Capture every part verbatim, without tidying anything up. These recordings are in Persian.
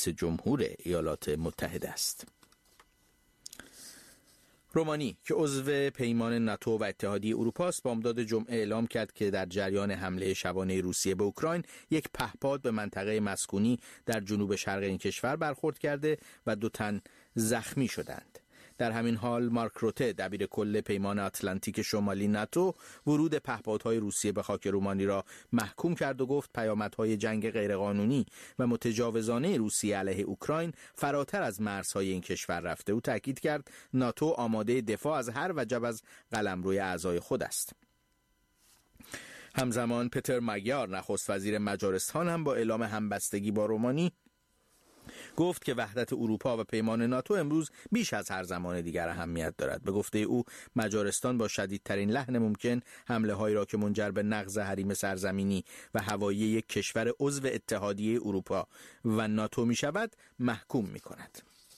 رئیس جمهور ایالات متحده است. رومانی که عضو پیمان ناتو و اتحادیه اروپا است، بامداد جمعه اعلام کرد که در جریان حمله شبانه روسیه به اوکراین یک پهپاد به منطقه مسکونی در جنوب شرق این کشور برخورد کرده و دو تن زخمی شدند. در همین حال مارک روته دبیر کل پیمان آتلانتیک شمالی ناتو ورود پهپادهای روسیه به خاک رومانی را محکوم کرد و گفت پیامدهای جنگ غیرقانونی و متجاوزانه روسیه علیه اوکراین فراتر از مرزهای این کشور رفته. او تاکید کرد ناتو آماده دفاع از هر وجب از قلمروی اعضای خود است. همزمان پتر ماگیار نخست وزیر مجارستان هم با اعلام همبستگی با رومانی گفت که وحدت اروپا و پیمان ناتو امروز بیش از هر زمان دیگر اهمیت دارد. به گفته او مجارستان با شدیدترین لحن ممکن حمله هایی را که منجر به نقض حریم سرزمینی و هوایی یک کشور عضو اتحادیه اروپا و ناتو می شود محکوم می کند.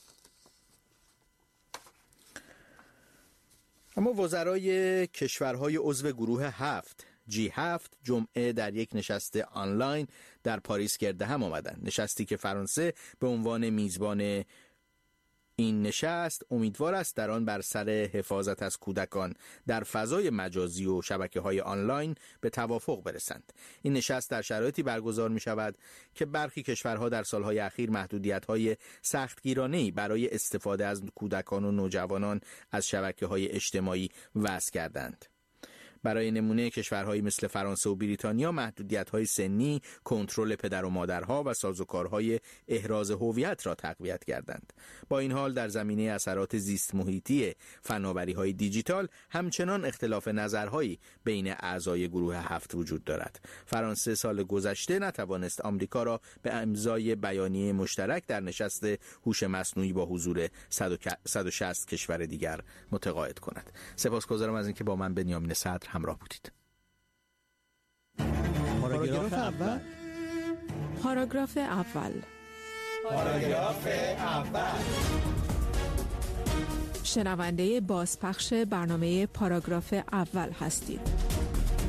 اما وزرای کشورهای عضو گروه هفت جی هفت جمعه در یک نشست آنلاین در پاریس گرد هم آمدند. نشستی که فرانسه به عنوان میزبان این نشست امیدوار است در آن بر سر حفاظت از کودکان در فضای مجازی و شبکه‌های آنلاین به توافق برسند. این نشست در شرایطی برگزار می شود که برخی کشورها در سالهای اخیر محدودیت‌های سختگیرانه‌ای برای استفاده از کودکان و نوجوانان از شبکه‌های اجتماعی وضع کردند. برای نمونه کشورهایی مثل فرانسه و بریتانیا محدودیت‌های سنی، کنترل پدر و مادرها و سازوکارهای احراز هویت را تقویت کردند. با این حال در زمینه اثرات زیست محیطی فناوری‌های دیجیتال همچنان اختلاف نظرهایی بین اعضای گروه هفت وجود دارد. فرانسه سال گذشته نتوانست آمریکا را به امضای بیانیه مشترک در نشست هوش مصنوعی با حضور صد و شصت کشور دیگر متقاعد کند. سپاسگزارم از اینکه با من بنیامین صدر همراه بودید. پاراگراف اول. پاراگراف اول. پاراگراف اول. شنونده بازپخش برنامه پاراگراف اول هستید.